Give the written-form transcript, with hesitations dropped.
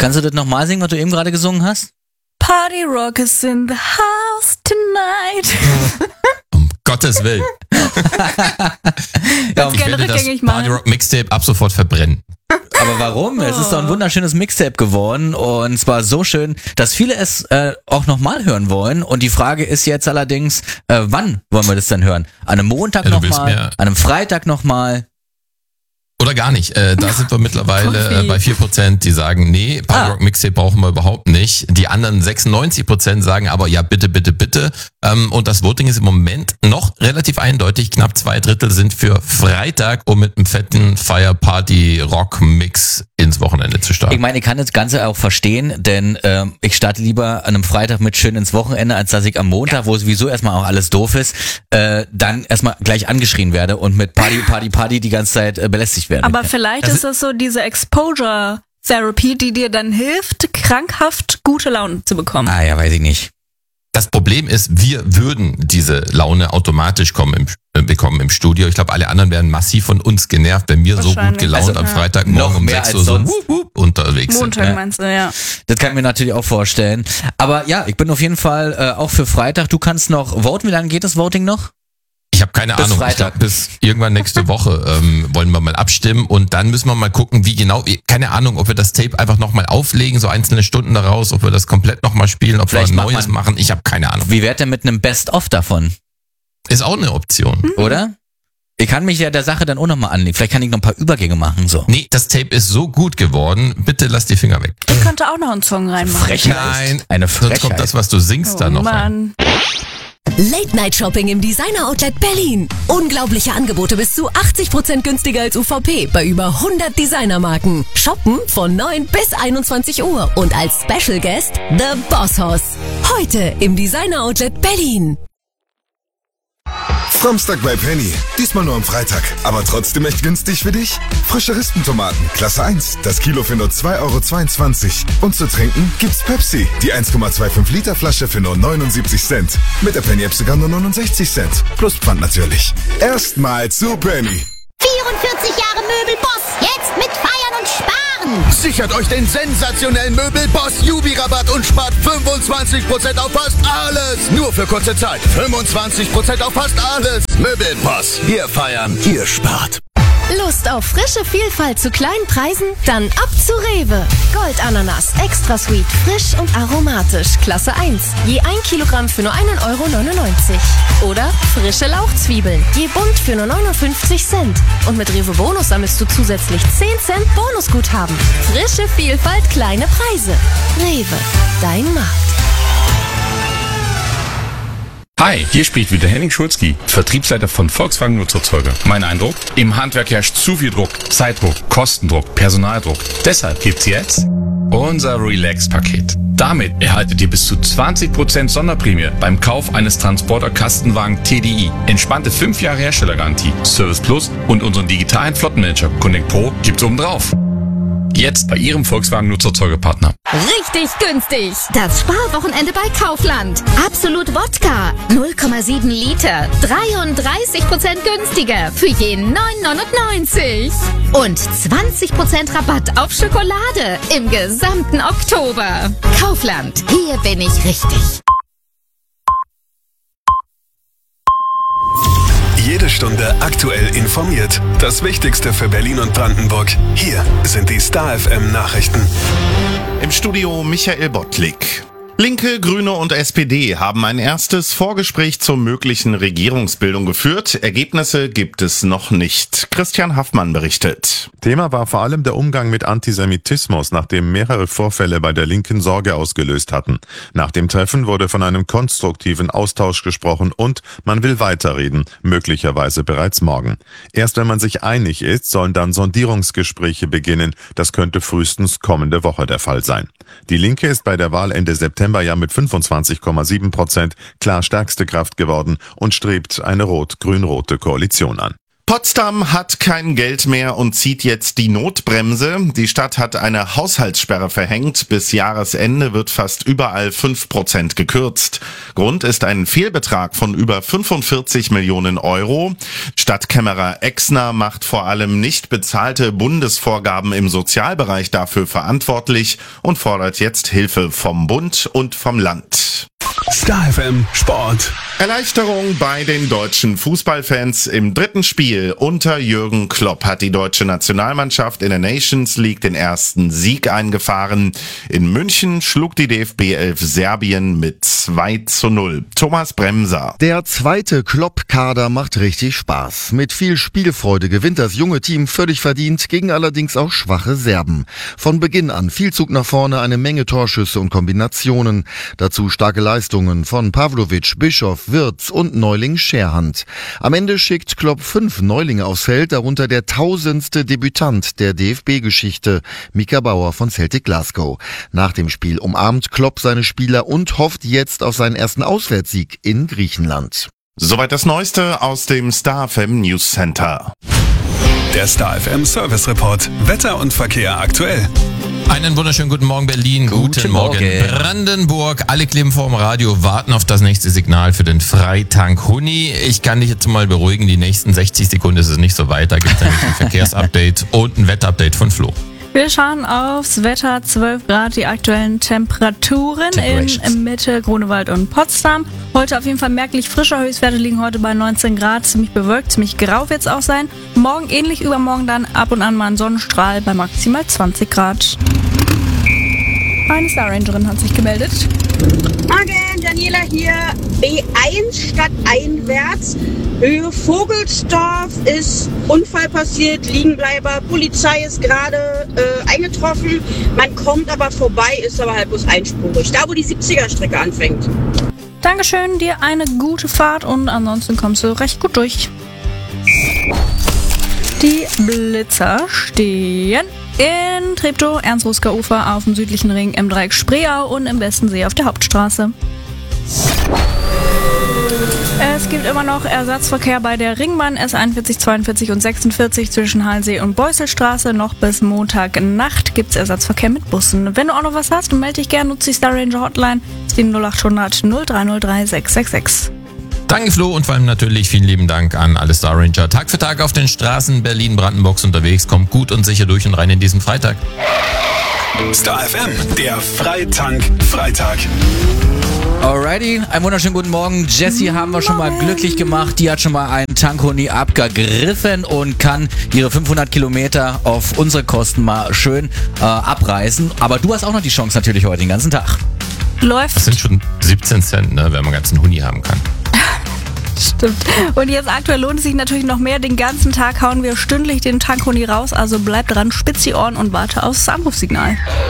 Kannst du das nochmal singen, was du eben gerade gesungen hast? Party Rock is in the house tonight. Um Gottes Willen. Ja, Ich werde das Party Rock Mixtape ab sofort verbrennen. aber warum? Es ist doch ein wunderschönes Mixtape geworden und zwar so schön, dass viele es auch nochmal hören wollen. Und die Frage ist jetzt allerdings, wann wollen wir das denn hören? An einem Montag nochmal, an einem Freitag nochmal? Oder gar nicht. Da sind wir mittlerweile bei 4%, die sagen, nee, Party Rock Mixtape brauchen wir überhaupt nicht. Die anderen 96% sagen aber, ja, bitte, bitte, bitte. Und das Voting ist im Moment noch relativ eindeutig. Knapp 2/3 sind für Freitag, um mit einem fetten Fire Party Rock Mix ins Wochenende zu starten. Ich meine, ich kann das Ganze auch verstehen, denn ich starte lieber an einem Freitag mit schön ins Wochenende, als dass ich am Montag, wo sowieso erstmal auch alles doof ist, dann erstmal gleich angeschrien werde und mit Party die ganze Zeit belästigt werde. Aber vielleicht ist das so diese Exposure-Therapy, die dir dann hilft, krankhaft gute Laune zu bekommen. Ah ja, weiß ich nicht. Das Problem ist, wir würden diese Laune automatisch bekommen im Studio. Ich glaube, alle anderen wären massiv von uns genervt, wenn wir so gut gelaunt am Freitagmorgen um 6 Uhr so unterwegs sind. Montag meinst du, ja. Das kann ich mir natürlich auch vorstellen. Aber ja, ich bin auf jeden Fall auch für Freitag. Du kannst noch voten. Wie lange geht das Voting noch? Ich habe keine Ahnung. Freitag. Ich glaub, bis irgendwann nächste Woche wollen wir mal abstimmen und dann müssen wir mal gucken, wie genau, keine Ahnung, ob wir das Tape einfach nochmal auflegen, so einzelne Stunden daraus, ob wir das komplett nochmal spielen, ob Vielleicht wir ein Neues machen. Ich habe keine Ahnung. Wie wäre denn mit einem Best-of davon? Ist auch eine Option. Oder? Ich kann mich ja der Sache dann auch nochmal anlegen. Vielleicht kann ich noch ein paar Übergänge machen, so. Nee, das Tape ist so gut geworden. Bitte lass die Finger weg. Ich könnte auch noch einen Song reinmachen. Frechheit. Nein, Eine sonst Frechheit. kommt das, was du singst, dann noch rein. Mann. Late-Night-Shopping im Designer-Outlet Berlin. Unglaubliche Angebote bis zu 80% günstiger als UVP bei über 100 Designermarken. Shoppen von 9 bis 21 Uhr und als Special Guest The Boss Hoss. Heute im Designer-Outlet Berlin. Samstag bei Penny. Diesmal nur am Freitag. Aber trotzdem echt günstig für dich? Frische Rispentomaten, Klasse 1. Das Kilo für nur 2,22 €. Und zu trinken gibt's Pepsi. Die 1,25 Liter Flasche für nur 79 Cent. Mit der Penny-App sogar nur 69 Cent. Plus Pfand natürlich. Erstmal zu Penny. 44 Jahre Möbelboss. Jetzt mit Feiern und Sparen. Sichert euch den sensationellen Möbelboss Jubi-Rabatt und spart 25% auf fast alles. Nur für kurze Zeit. 25% auf fast alles. Möbelboss. Wir feiern, ihr spart. Lust auf frische Vielfalt zu kleinen Preisen? Dann ab zu Rewe. Goldananas, extra sweet, frisch und aromatisch, Klasse 1. Je 1 Kilogramm für nur 1,99 €. Oder frische Lauchzwiebeln, je bunt für nur 59 Cent. Und mit Rewe Bonus sammelst du zusätzlich 10 Cent Bonusguthaben. Frische Vielfalt, kleine Preise. Rewe, dein Markt. Hi, hier spricht wieder Henning Schulzki, Vertriebsleiter von Volkswagen Nutzerzeuger. Mein Eindruck? Im Handwerk herrscht zu viel Druck, Zeitdruck, Kostendruck, Personaldruck. Deshalb gibt's jetzt unser Relax-Paket. Damit erhaltet ihr bis zu 20% Sonderprämie beim Kauf eines Transporter-Kastenwagen TDI. Entspannte 5 Jahre Herstellergarantie, Service Plus und unseren digitalen Flottenmanager Connect Pro gibt's obendrauf. Jetzt bei Ihrem Volkswagen Nutzerzeugerpartner. Richtig günstig. Das Sparwochenende bei Kaufland. Absolut Wodka. 0,7 Liter. 33% günstiger. Für je 9,99 €. Und 20% Rabatt auf Schokolade im gesamten Oktober. Kaufland. Hier bin ich richtig. Jede Stunde aktuell informiert. Das Wichtigste für Berlin und Brandenburg. Hier sind die Star FM Nachrichten. Im Studio Michael Bottlik. Linke, Grüne und SPD haben ein erstes Vorgespräch zur möglichen Regierungsbildung geführt. Ergebnisse gibt es noch nicht. Christian Haffmann berichtet. Thema war vor allem der Umgang mit Antisemitismus, nachdem mehrere Vorfälle bei der Linken Sorge ausgelöst hatten. Nach dem Treffen wurde von einem konstruktiven Austausch gesprochen und man will weiterreden, möglicherweise bereits morgen. Erst wenn man sich einig ist, sollen dann Sondierungsgespräche beginnen. Das könnte frühestens kommende Woche der Fall sein. Die Linke ist bei der Wahl Ende September ja mit 25,7% klar stärkste Kraft geworden und strebt eine rot-grün-rote Koalition an. Potsdam hat kein Geld mehr und zieht jetzt die Notbremse. Die Stadt hat eine Haushaltssperre verhängt. Bis Jahresende wird fast überall 5% gekürzt. Grund ist ein Fehlbetrag von über 45 Millionen Euro. Stadtkämmerer Exner macht vor allem nicht bezahlte Bundesvorgaben im Sozialbereich dafür verantwortlich und fordert jetzt Hilfe vom Bund und vom Land. Star FM Sport. Erleichterung bei den deutschen Fußballfans. Im dritten Spiel unter Jürgen Klopp hat die deutsche Nationalmannschaft in der Nations League den ersten Sieg eingefahren. In München schlug die DFB 11 Serbien mit 2:0. Thomas Bremser. Der zweite Klopp-Kader macht richtig Spaß. Mit viel Spielfreude gewinnt das junge Team völlig verdient, gegen allerdings auch schwache Serben. Von Beginn an viel Zug nach vorne, eine Menge Torschüsse und Kombinationen. Dazu starke Leistungen von Pavlovic, Bischof, Wirtz und Neuling Scherhand. Am Ende schickt Klopp 5 Neulinge aufs Feld, darunter der 1000. Debütant der DFB-Geschichte, Mika Bauer von Celtic Glasgow. Nach dem Spiel umarmt Klopp seine Spieler und hofft jetzt auf seinen ersten Auswärtssieg in Griechenland. Soweit das Neueste aus dem Star FM News Center. Der Star FM Service Report. Wetter und Verkehr aktuell. Einen wunderschönen guten Morgen Berlin, guten Morgen Brandenburg. Alle kleben vorm Radio, warten auf das nächste Signal für den Freitank Huni. Ich kann dich jetzt mal beruhigen, die nächsten 60 Sekunden ist es nicht so weit. Da gibt es nämlich ein Verkehrsupdate und ein Wetterupdate von Flo. Wir schauen aufs Wetter, 12 Grad, die aktuellen Temperaturen in Mitte, Grunewald und Potsdam. Heute auf jeden Fall merklich frischer, Höchstwerte liegen heute bei 19 Grad, ziemlich bewölkt, ziemlich grau wird es auch sein. Morgen ähnlich, übermorgen dann ab und an mal ein Sonnenstrahl bei maximal 20 Grad. Eine Star Rangerin hat sich gemeldet. Morgen, Daniela hier. B1 stadteinwärts. Höhe Vogelsdorf ist Unfall passiert, Liegenbleiber. Polizei ist gerade eingetroffen. Man kommt aber vorbei, ist aber halt bloß einspurig. Da, wo die 70er-Strecke anfängt. Dankeschön, dir eine gute Fahrt und ansonsten kommst du recht gut durch. Die Blitzer stehen in Treptow, Ernst-Rusker-Ufer auf dem südlichen Ring im Dreieck Spreeau und im Westensee auf der Hauptstraße. Es gibt immer noch Ersatzverkehr bei der Ringbahn S41, 42 und 46 zwischen Halsee und Beuselstraße. Noch bis Montagnacht gibt es Ersatzverkehr mit Bussen. Wenn du auch noch was hast, melde dich gerne, nutze die Star Ranger Hotline. Das ist die 0800 0303 666. Danke Flo und vor allem natürlich vielen lieben Dank an alle Star Ranger. Tag für Tag auf den Straßen Berlin-Brandenburgs unterwegs. Kommt gut und sicher durch und rein in diesen Freitag. Star FM, der Freitank-Freitag. Alrighty, einen wunderschönen guten Morgen. Jessie haben wir schon mal glücklich gemacht. Die hat schon mal einen Tankhuni abgegriffen und kann ihre 500 Kilometer auf unsere Kosten mal schön abreißen. Aber du hast auch noch die Chance natürlich heute den ganzen Tag. Läuft. Das sind schon 17 Cent, ne, wenn man einen ganzen Huni haben kann. Stimmt. Und jetzt aktuell lohnt es sich natürlich noch mehr. Den ganzen Tag hauen wir stündlich den Tankhuni raus. Also bleib dran, spitz die Ohren und warte aufs Anrufsignal.